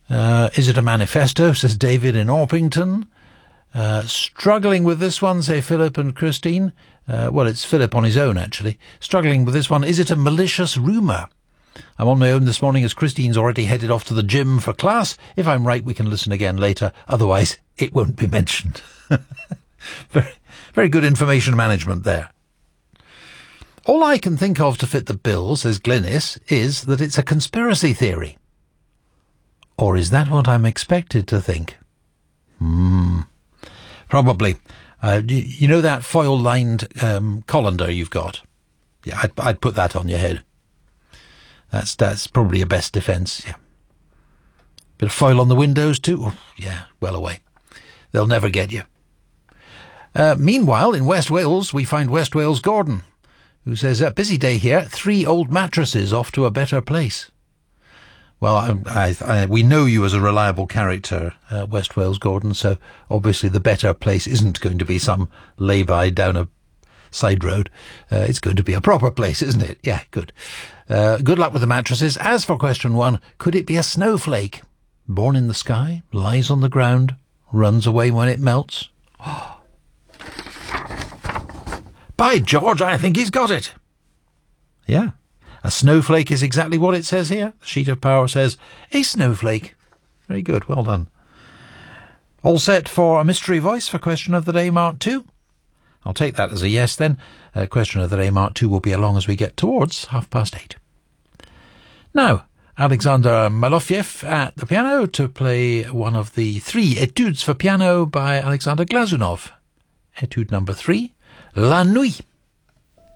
Is it a manifesto, says David in Orpington. Struggling with this one, say Philip and Christine. Well, it's Philip on his own, actually. Struggling with this one. Is it a malicious rumour? I'm on my own this morning as Christine's already headed off to the gym for class. If I'm right, we can listen again later. Otherwise, it won't be mentioned. Very, very good information management there. All I can think of to fit the bill, says Glynis, is that it's a conspiracy theory. Or is that what I'm expected to think? Probably. You know that foil-lined colander you've got? Yeah, I'd put that on your head. That's probably your best defence, yeah. Bit of foil on the windows too? Oh, yeah, well away. They'll never get you. Meanwhile, in West Wales, we find West Wales Gordon, who says, busy day here, 3 old mattresses off to a better place. Well, we know you as a reliable character, West Wales Gordon, so obviously the better place isn't going to be some lay-by down a side road. It's going to be a proper place, isn't it? Yeah, good. Good luck with the mattresses. As for question 1, could it be a snowflake? Born in the sky, lies on the ground, runs away when it melts? Oh. By George, I think he's got it. Yeah. A snowflake is exactly what it says here. The sheet of power says, a snowflake. Very good, well done. All set for a mystery voice for question of the day, Mark 2? I'll take that as a yes then. Question of the day, Mark 2, will be along as we get towards 8:30. Now, Alexander Malofiev at the piano to play one of the 3 etudes for piano by Alexander Glazunov. Etude number 3, La Nuit.